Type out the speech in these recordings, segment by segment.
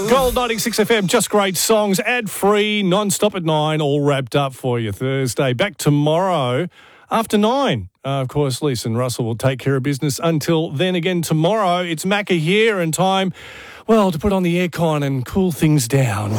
Gold 96 FM, just great songs, ad-free, non-stop at 9, all wrapped up for you Thursday. Back tomorrow after 9. Of course, Lisa and Russell will take care of business until then. Again tomorrow, it's Macca here and time, well, to put on the aircon and cool things down.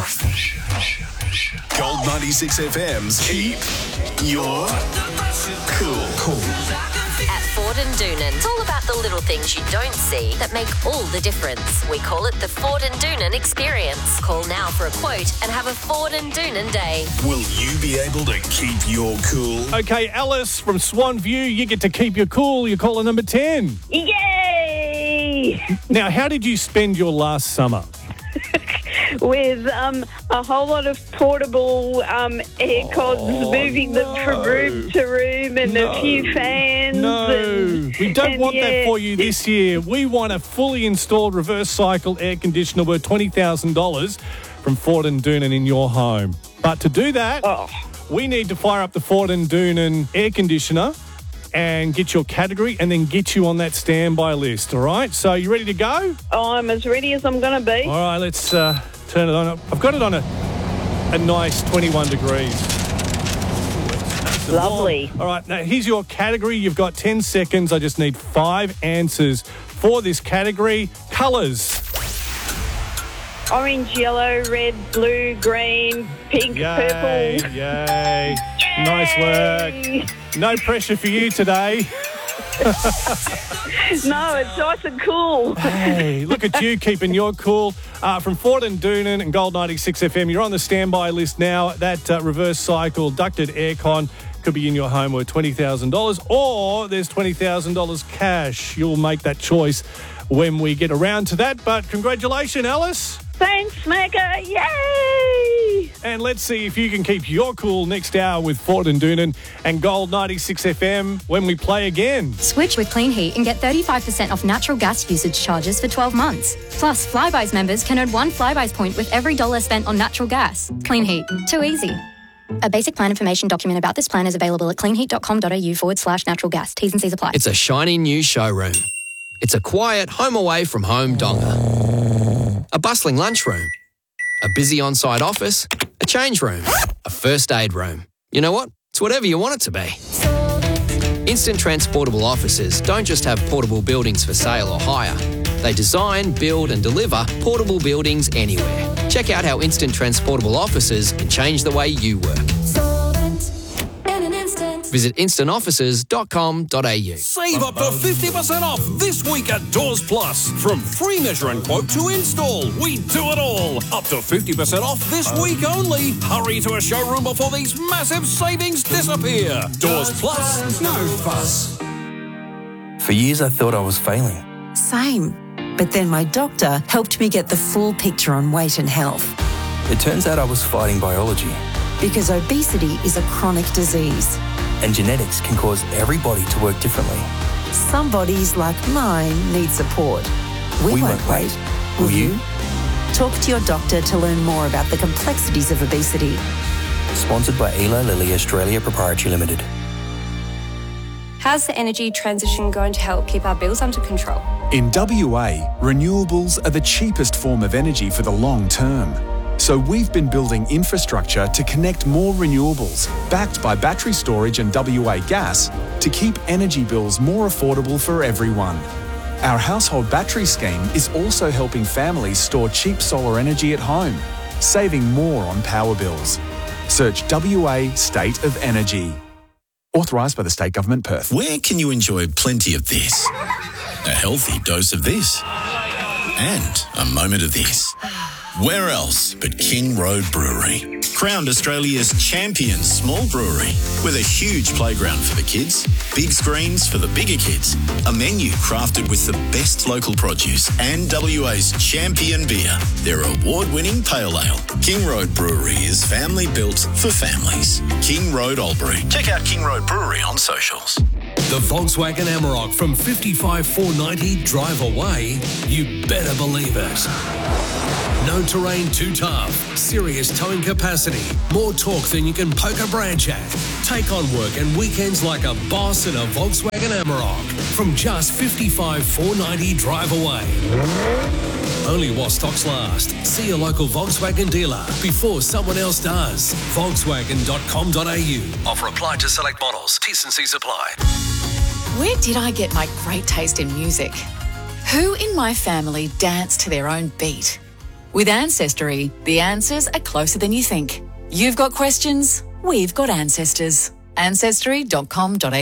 Gold 96 FM's Keep Your Cool. At Ford and Doonan, it's all about the little things you don't see that make all the difference. We call it the Ford and Doonan experience. Call now for a quote and have a Ford and Doonan day. Will you be able to keep your cool? Okay, Alice from Swan View, you get to keep your cool. You're caller number 10. Yay! Now, how did you spend your last summer? With a whole lot of portable aircons, moving them from room to room, and a few fans. No, we don't want that for you this year. We want a fully installed reverse cycle air conditioner worth $20,000 from Ford and Doonan in your home. But to do that, we need to fire up the Ford and Doonan air conditioner and get your category and then get you on that standby list, all right? So you ready to go? I'm as ready as I'm going to be. All right, let's turn it on. I've got it on a nice 21 degrees. Lovely. All right, now here's your category. You've got 10 seconds. I just need 5 answers for this category. Colours. Orange, yellow, red, blue, green, pink, purple. Yay. Nice work. No pressure for you today. No, it's nice and cool. Hey, look at you keeping your cool. From Ford and Doonan and Gold 96 FM, you're on the standby list now. That reverse cycle ducted aircon could be in your home worth $20,000, or there's $20,000 cash. You'll make that choice when we get around to that. But congratulations, Alice. Thanks, Macca. Yay! And let's see if you can keep your cool next hour with Ford and Doonan and Gold 96 FM when we play again. Switch with Clean Heat and get 35% off natural gas usage charges for 12 months. Plus, Flybuys members can earn 1 Flybuys point with every dollar spent on natural gas. Clean Heat. Too easy. A basic plan information document about this plan is available at cleanheat.com.au/natural gas. T's and C's apply. It's a shiny new showroom. It's a quiet home away from home donga. A bustling lunchroom. A busy on-site office. A change room. A first aid room. You know what? It's whatever you want it to be. Instant Transportable Offices don't just have portable buildings for sale or hire. They design, build and deliver portable buildings anywhere. Check out how Instant Transportable Offices can change the way you work. Visit instantoffices.com.au. Save up to 50% off this week at Doors Plus. From free measure and quote to install, we do it all. Up to 50% off this week only. Hurry to a showroom before these massive savings disappear. Doors Plus, no fuss. For years I thought I was failing. Same. But then my doctor helped me get the full picture on weight and health. It turns out I was fighting biology. Because obesity is a chronic disease. And genetics can cause every body to work differently. Some bodies, like mine, need support. We won't wait. Will you? Talk to your doctor to learn more about the complexities of obesity. Sponsored by Eli Lilly Australia Proprietary Limited. How's the energy transition going to help keep our bills under control? In WA, renewables are the cheapest form of energy for the long term. So we've been building infrastructure to connect more renewables, backed by battery storage and WA Gas, to keep energy bills more affordable for everyone. Our household battery scheme is also helping families store cheap solar energy at home, saving more on power bills. Search WA State of Energy. Authorised by the State Government, Perth. Where can you enjoy plenty of this? A healthy dose of this. And a moment of this. Where else but King Road Brewery? Crowned Australia's champion small brewery with a huge playground for the kids, big screens for the bigger kids, a menu crafted with the best local produce and WA's champion beer, their award-winning pale ale. King Road Brewery is family built for families. King Road Albury. Check out King Road Brewery on socials. The Volkswagen Amarok from 55,490 drive away. You better believe it. No terrain too tough. Serious towing capacity. More torque than you can poke a branch at. Take on work and weekends like a boss in a Volkswagen Amarok. From just 55,490 drive away. Only while stocks last. See your local Volkswagen dealer before someone else does. Volkswagen.com.au. Offer applied to select models. T&Cs apply. Where did I get my great taste in music? Who in my family dance to their own beat? With Ancestry, the answers are closer than you think. You've got questions, we've got ancestors. Ancestry.com.au.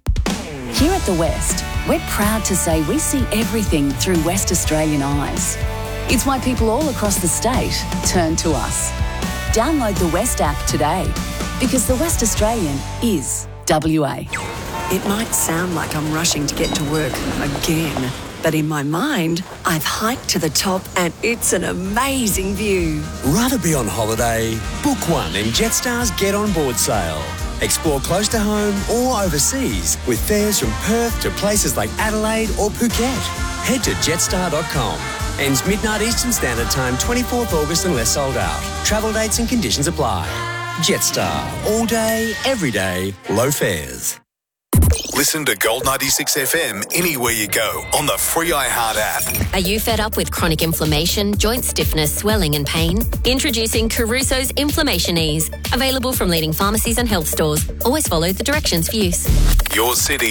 Here at The West, we're proud to say we see everything through West Australian eyes. It's why people all across the state turn to us. Download the West app today, because the West Australian is WA. It might sound like I'm rushing to get to work again, but in my mind, I've hiked to the top and it's an amazing view. Rather be on holiday? Book one in Jetstar's Get On Board sale. Explore close to home or overseas with fares from Perth to places like Adelaide or Phuket. Head to jetstar.com. Ends midnight Eastern Standard Time, 24th August unless sold out. Travel dates and conditions apply. Jetstar. All day, every day, low fares. Listen to Gold 96 FM anywhere you go on the free iHeart app. Are you fed up with chronic inflammation, joint stiffness, swelling and pain? Introducing Caruso's Inflammation Ease. Available from leading pharmacies and health stores. Always follow the directions for use. Your city,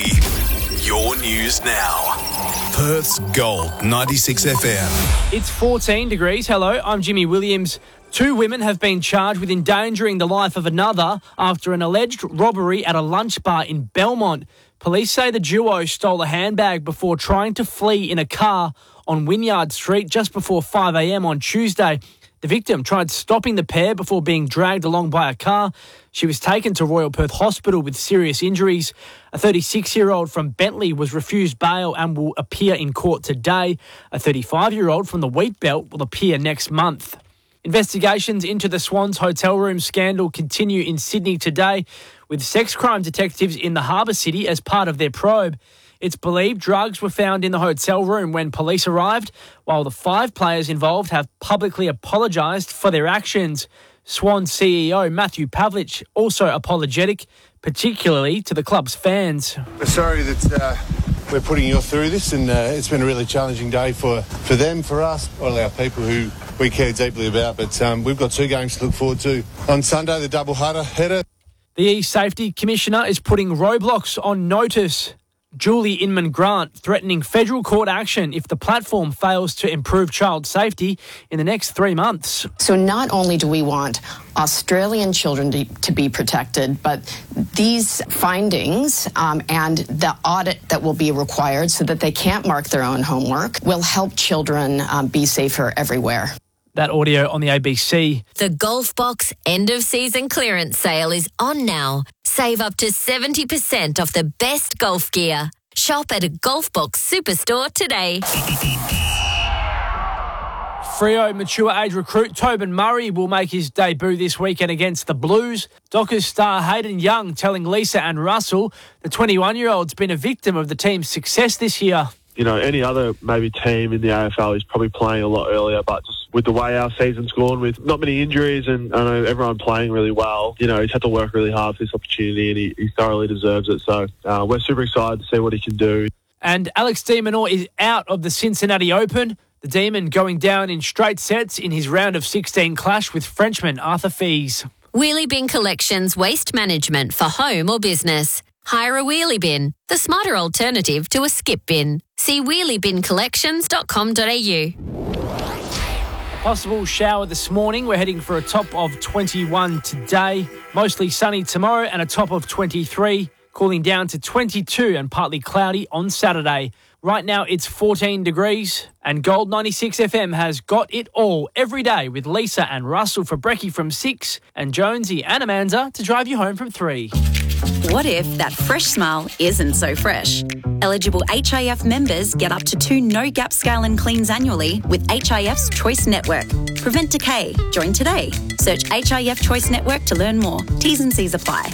your news now. Perth's Gold 96 FM. It's 14 degrees. Hello, I'm Jimmy Williams. 2 women have been charged with endangering the life of another after an alleged robbery at a lunch bar in Belmont. Police say the duo stole a handbag before trying to flee in a car on Wynyard Street just before 5 a.m. on Tuesday. The victim tried stopping the pair before being dragged along by a car. She was taken to Royal Perth Hospital with serious injuries. A 36-year-old from Bentley was refused bail and will appear in court today. A 35-year-old from the Wheat Belt will appear next month. Investigations into the Swans hotel room scandal continue in Sydney today, with sex crime detectives in the Harbour City as part of their probe. It's believed drugs were found in the hotel room when police arrived, while the 5 players involved have publicly apologised for their actions. Swans CEO Matthew Pavlich also apologetic, particularly to the club's fans. We're sorry that we're putting you through this, and it's been a really challenging day for them, for us, all our people who we care deeply about. But we've got 2 games to look forward to. On Sunday, the double header. The E-Safety Commissioner is putting Roblox on notice. Julie Inman-Grant threatening federal court action if the platform fails to improve child safety in the next 3 months. So not only do we want Australian children to be protected, but these findings and the audit that will be required so that they can't mark their own homework will help children be safer everywhere. That audio on the ABC. The Golf Box end of season clearance sale is on now. Save up to 70% off the best golf gear. Shop at a Golf Box superstore today. Freo mature age recruit Tobin Murray will make his debut this weekend against the Blues. Dockers star Hayden Young telling Lisa and Russell the 21-year-old's been a victim of the team's success this year. You know, any other maybe team in the AFL is probably playing a lot earlier, but just with the way our season's gone, with not many injuries and I know everyone playing really well, you know, he's had to work really hard for this opportunity and he thoroughly deserves it. So we're super excited to see what he can do. And Alex de Minaur is out of the Cincinnati Open. The Demon going down in straight sets in his round of 16 clash with Frenchman Arthur Fees. Wheelie Bin Collections Waste Management for home or business. Hire a wheelie bin, the smarter alternative to a skip bin. See wheeliebincollections.com.au. Possible shower this morning. We're heading for a top of 21 today. Mostly sunny tomorrow and a top of 23. Cooling down to 22 and partly cloudy on Saturday. Right now it's 14 degrees and Gold 96 FM has got it all every day with Lisa and Russell for brekkie from 6 and Jonesy and Amanda to drive you home from 3. What if that fresh smile isn't so fresh? Eligible HIF members get up to 2 no-gap scale and cleans annually with HIF's Choice Network. Prevent decay. Join today. Search HIF Choice Network to learn more. T's and C's apply.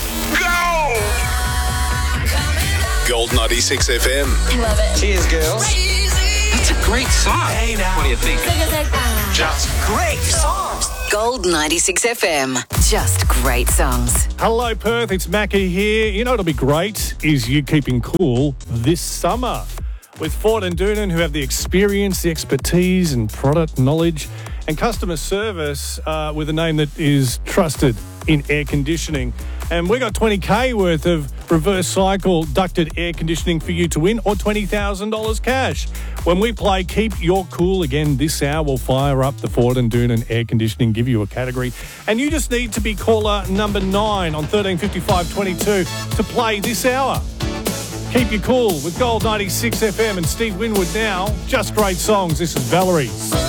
Gold 96 FM. Love it. Cheers, girls. That's a great song. Hey, now. What do you think? Just great songs. Gold 96 FM. Just great songs. Hello, Perth. It's Mackie here. You know what'll be great is you keeping cool this summer. with Ford and Doonan, who have the experience, the expertise and product knowledge and customer service with a name that is trusted in air conditioning. And we got $20K worth of reverse cycle ducted air conditioning for you to win, or $20,000 cash. When we play Keep Your Cool again this hour, we'll fire up the Ford and Doonan air conditioning, give you a category. And you just need to be caller number 9 on 135522 to play this hour. Keep You Cool with Gold 96 FM and Steve Winwood now. Just great songs. This is Valerie.